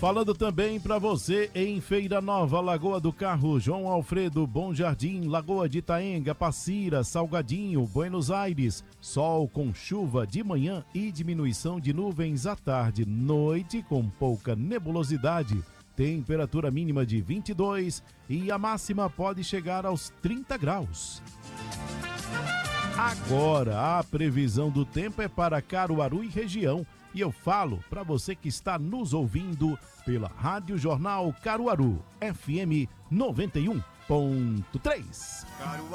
Falando também para você em Feira Nova, Lagoa do Carro, João Alfredo, Bom Jardim, Lagoa de Itaenga, Passira, Salgadinho, Buenos Aires. Sol com chuva de manhã e diminuição de nuvens à tarde, noite com pouca nebulosidade. Temperatura mínima de 22 e a máxima pode chegar aos 30 graus. Agora, a previsão do tempo é para Caruaru e região. E eu falo para você que está nos ouvindo pela Rádio Jornal Caruaru, FM 91.3.